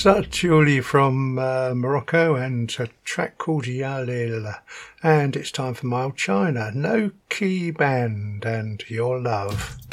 Julie from Morocco and a track called Yalil. And it's time for my old China. No Key Band and Your Love.